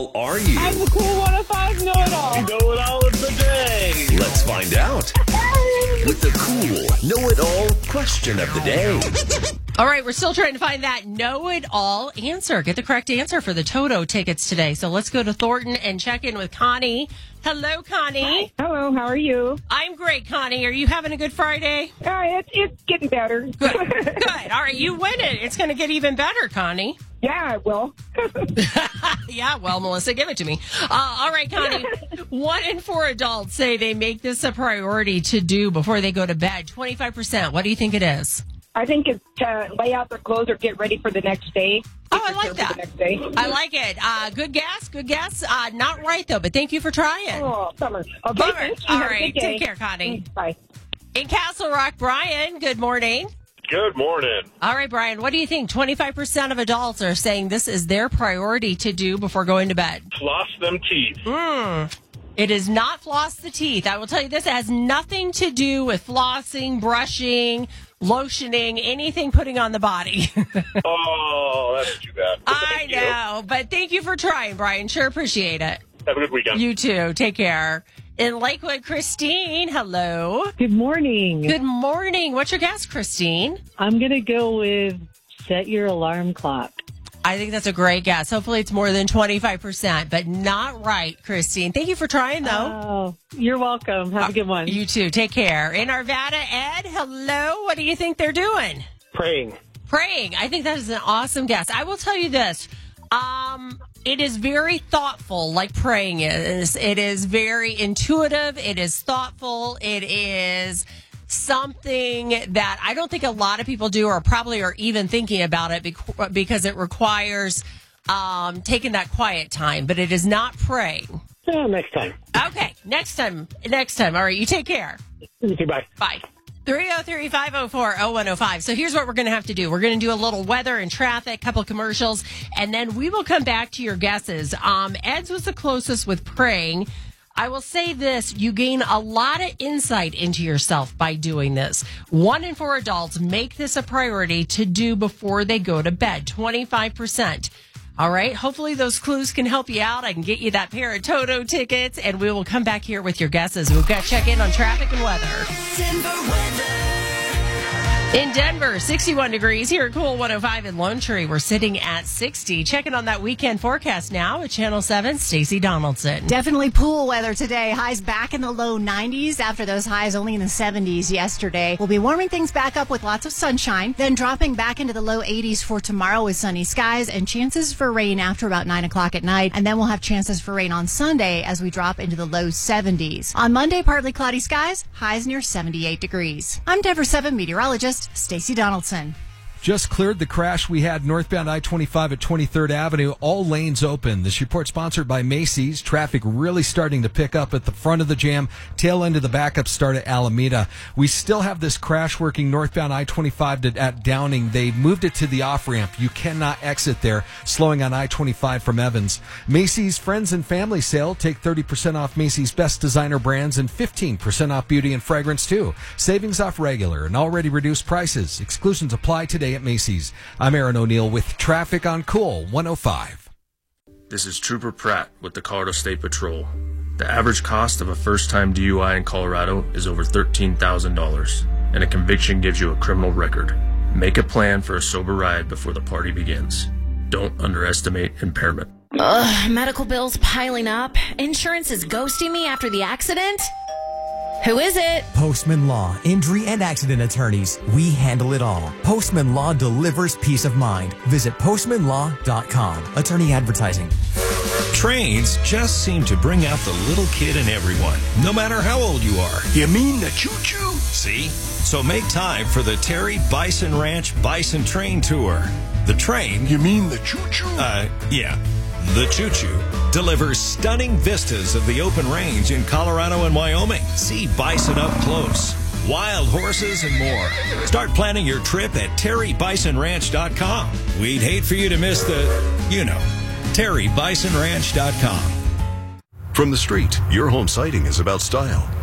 Are you? I'm the cool 105 know-it-all. Know-it-all of the day. Let's find out with the cool know-it-all question of the day. All right, we're still trying to find that know-it-all answer. Get the correct answer for the Toto tickets today. So let's go to Thornton and check in with Connie. Hello, Connie. Hi. Hello, how are you? I'm great, Connie. Are you having a good Friday? It's getting better. Good. Good. All right, you win it. It's going to get even better, Connie. Yeah, it will. Yeah, well, Melissa, give it to me. All right, Connie. 1 in 4 adults say they make this a priority to do before they go to bed. 25%. What do you think it is? I think it's to lay out their clothes or get ready for the next day. Oh, I like that. For the next day. I like it. Good guess. Good guess. Not right, though, but thank you for trying. Oh, summer. Okay, Bummer. thank you. All Have a right. good day. Take care, Connie. Bye. In Castle Rock, Brian, good morning. Good morning. All right, Brian, what do you think? 25% of adults are saying this is their priority to do before going to bed. Floss them teeth. It is not floss the teeth. I will tell you this, it has nothing to do with flossing, brushing, lotioning, anything putting on the body. Oh, that's too bad. I know, but thank you for trying, Brian. Sure appreciate it. Have a good weekend. You too. Take care. In Lakewood, Christine, hello. Good morning. Good morning. What's your guess, Christine? I'm going to go with set your alarm clock. I think that's a great guess. Hopefully it's more than 25%, but not right, Christine. Thank you for trying, though. Oh, you're welcome. Have a good one. You too. Take care. In Arvada, Ed, hello. What do you think they're doing? Praying. Praying. I think that is an awesome guess. I will tell you this. It is very thoughtful, like praying is. It is very intuitive. It is thoughtful. It is something that I don't think a lot of people do or probably are even thinking about it because it requires taking that quiet time, but it is not praying. Next time. Okay, next time. All right, you take care. You too, bye. Bye. 303-504-0105. So here's what we're going to have to do. We're going to do a little weather and traffic, couple commercials, and then we will come back to your guesses. Ed's was the closest with praying. I will say this, you gain a lot of insight into yourself by doing this. 1 in 4 adults make this a priority to do before they go to bed, 25%. All right, hopefully those clues can help you out. I can get you that pair of Toto tickets, and we will come back here with your guesses. We've got to check in on traffic and weather. Denver weather. In Denver, 61 degrees. Here at Cool 105 in Lone Tree, we're sitting at 60. Checking on that weekend forecast now with Channel 7, Stacey Donaldson. Definitely pool weather today. Highs back in the low 90s after those highs only in the 70s yesterday. We'll be warming things back up with lots of sunshine, then dropping back into the low 80s for tomorrow with sunny skies and chances for rain after about 9 o'clock at night. And then we'll have chances for rain on Sunday as we drop into the low 70s. On Monday, partly cloudy skies, highs near 78 degrees. I'm Denver 7 meteorologist Stacey Donaldson. Just cleared the crash we had northbound I-25 at 23rd Avenue. All lanes open. This report sponsored by Macy's. Traffic really starting to pick up at the front of the jam. Tail end of the backup start at Alameda. We still have this crash working northbound I-25 at Downing. They moved it to the off-ramp. You cannot exit there, slowing on I-25 from Evans. Macy's Friends and Family Sale. Take 30% off Macy's best designer brands and 15% off beauty and fragrance, too. Savings off regular and already reduced prices. Exclusions apply today at Macy's. I'm Aaron O'Neill with traffic on Cool 105. This is Trooper Pratt with the Colorado State Patrol. The average cost of a first-time DUI in Colorado is over $13,000, and a conviction gives you a criminal record. Make a plan for a sober ride before the party begins. Don't underestimate impairment. Medical bills piling up. Insurance is ghosting me after the accident. Who is it? Postman Law, injury and accident attorneys. We handle it all. Postman Law delivers peace of mind. Visit postmanlaw.com. Attorney advertising. Trains just seem to bring out the little kid in everyone, no matter how old you are. You mean the choo-choo? See? So make time for the Terry Bison Ranch Bison Train Tour. The train... You mean the choo-choo? Yeah. The Choo-Choo delivers stunning vistas of the open range in Colorado and Wyoming. See bison up close, wild horses, and more. Start planning your trip at terrybisonranch.com. We'd hate for you to miss the, terrybisonranch.com. From the street, your home siding is about style.